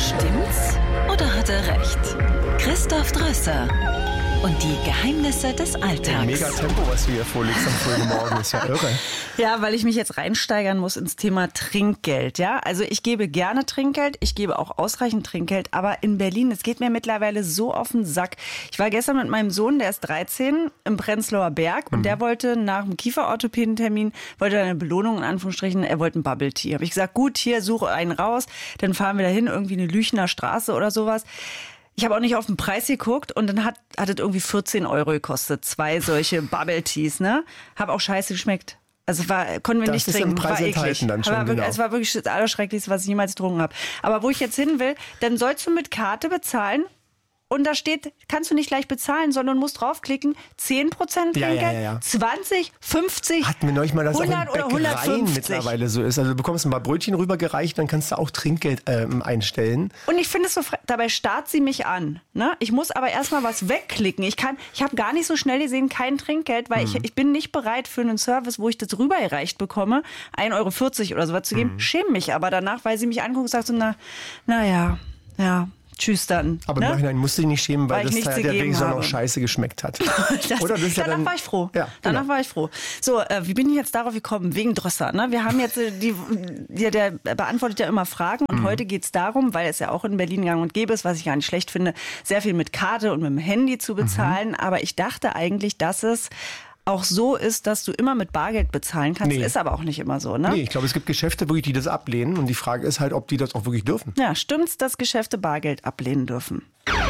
Stimmt's oder hat er recht? Christoph Drösser und die Geheimnisse des Alltags. Mega Tempo, was du hier vorlegst am frühen Morgen, ist ja irre. Ja, weil ich mich jetzt reinsteigern muss ins Thema Trinkgeld. Ja, also ich gebe gerne Trinkgeld, ich gebe auch ausreichend Trinkgeld, aber in Berlin, es geht mir mittlerweile so auf den Sack. Ich war gestern mit meinem Sohn, der ist 13, im Prenzlauer Berg und der wollte nach dem Kieferorthopädentermin, wollte eine Belohnung in Anführungsstrichen, er wollte ein Bubble Tea. Habe ich gesagt, gut, hier, suche einen raus, dann fahren wir dahin, irgendwie eine Lüchner Straße oder sowas. Ich habe auch nicht auf den Preis geguckt und dann hat es irgendwie 14 € gekostet. 2 solche Bubble Teas, ne? Hab auch scheiße geschmeckt. Also konnten wir nicht trinken. Das ist im Preis enthalten dann schon, genau. Es war wirklich das Allerschrecklichste, was ich jemals getrunken habe. Aber wo ich jetzt hin will, dann sollst du mit Karte bezahlen. Und da steht, kannst du nicht gleich bezahlen, sondern musst draufklicken, 10% Trinkgeld, Ja. 20, 50, hatten wir neulich mal, dass 100 auch in oder Bäckereien 150. mittlerweile so ist. Also du bekommst ein paar Brötchen rübergereicht, dann kannst du auch Trinkgeld einstellen. Und ich finde es so, dabei starrt sie mich an. Ne? Ich muss aber erstmal was wegklicken. Ich habe gar nicht so schnell gesehen, kein Trinkgeld, weil ich bin nicht bereit für einen Service, wo ich das rübergereicht bekomme, 1,40 € oder sowas zu geben. Schäme mich aber danach, weil sie mich anguckt und sagt so, naja, tschüss dann. Aber im Nachhinein musst du dich nicht schämen, weil das der Regenson auch scheiße geschmeckt hat. Danach war ich froh. Ja, danach war ich froh. So, wie bin ich jetzt darauf gekommen? Wegen Drösser. Ne? Wir haben jetzt, der beantwortet ja immer Fragen und heute geht es darum, weil es ja auch in Berlin gang und gäbe ist, was ich gar nicht schlecht finde, sehr viel mit Karte und mit dem Handy zu bezahlen. Aber ich dachte eigentlich, dass es auch so ist, dass du immer mit Bargeld bezahlen kannst. Nee. Ist aber auch nicht immer so, ne? Nee, ich glaube, es gibt Geschäfte, wirklich, die das ablehnen. Und die Frage ist halt, ob die das auch wirklich dürfen. Ja, stimmt's, dass Geschäfte Bargeld ablehnen dürfen?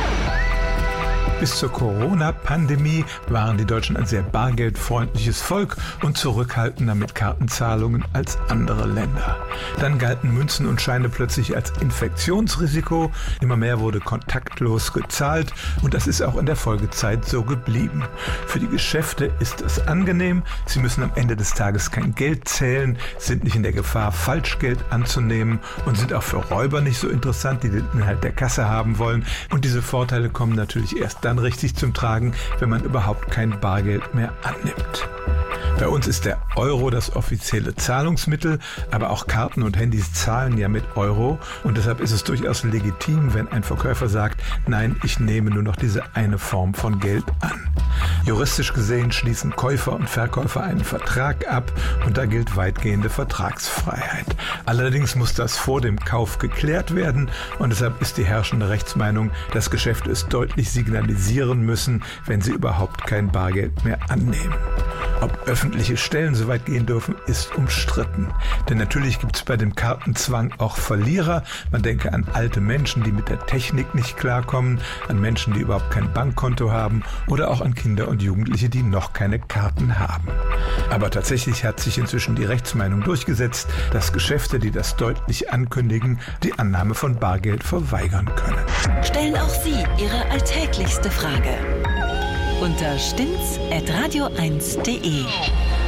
Bis zur Corona-Pandemie waren die Deutschen ein sehr bargeldfreundliches Volk und zurückhaltender mit Kartenzahlungen als andere Länder. Dann galten Münzen und Scheine plötzlich als Infektionsrisiko. Immer mehr wurde kontaktlos gezahlt und das ist auch in der Folgezeit so geblieben. Für die Geschäfte ist es angenehm. Sie müssen am Ende des Tages kein Geld zählen, sind nicht in der Gefahr, Falschgeld anzunehmen und sind auch für Räuber nicht so interessant, die den Inhalt der Kasse haben wollen. Und diese Vorteile kommen natürlich erst dann richtig zum Tragen, wenn man überhaupt kein Bargeld mehr annimmt. Bei uns ist der Euro das offizielle Zahlungsmittel, aber auch Karten und Handys zahlen ja mit Euro und deshalb ist es durchaus legitim, wenn ein Verkäufer sagt, nein, ich nehme nur noch diese eine Form von Geld an. Juristisch gesehen schließen Käufer und Verkäufer einen Vertrag ab und da gilt weitgehende Vertragsfreiheit. Allerdings muss das vor dem Kauf geklärt werden und deshalb ist die herrschende Rechtsmeinung, dass Geschäfte es deutlich signalisieren müssen, wenn sie überhaupt kein Bargeld mehr annehmen. Ob öffentliche Stellen so weit gehen dürfen, ist umstritten. Denn natürlich gibt es bei dem Kartenzwang auch Verlierer. Man denke an alte Menschen, die mit der Technik nicht klarkommen, an Menschen, die überhaupt kein Bankkonto haben oder auch an Kinder und Jugendliche, die noch keine Karten haben. Aber tatsächlich hat sich inzwischen die Rechtsmeinung durchgesetzt, dass Geschäfte, die das deutlich ankündigen, die Annahme von Bargeld verweigern können. Stellen auch Sie Ihre alltäglichste Frage unter stimmt's@radio1.de.